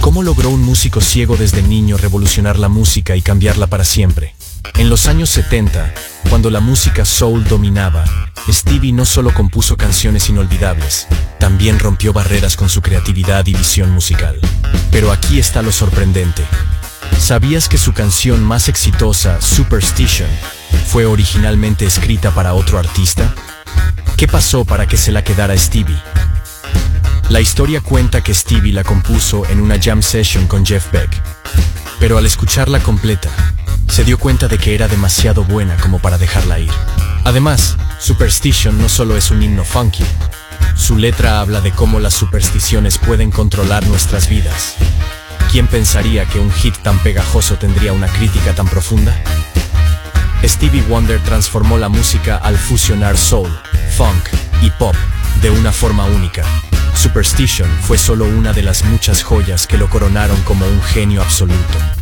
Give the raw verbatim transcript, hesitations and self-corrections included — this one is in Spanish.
¿Cómo logró un músico ciego desde niño revolucionar la música y cambiarla para siempre? En los años setenta, cuando la música soul dominaba, Stevie no solo compuso canciones inolvidables, también rompió barreras con su creatividad y visión musical. Pero aquí está lo sorprendente. ¿Sabías que su canción más exitosa, Superstition, fue originalmente escrita para otro artista? ¿Qué pasó para que se la quedara Stevie? La historia cuenta que Stevie la compuso en una jam session con Jeff Beck, pero al escucharla completa, se dio cuenta de que era demasiado buena como para dejarla ir. Además, Superstition no solo es un himno funky, su letra habla de cómo las supersticiones pueden controlar nuestras vidas. ¿Quién pensaría que un hit tan pegajoso tendría una crítica tan profunda? Stevie Wonder transformó la música al fusionar soul, funk y pop de una forma única. Superstition fue solo una de las muchas joyas que lo coronaron como un genio absoluto.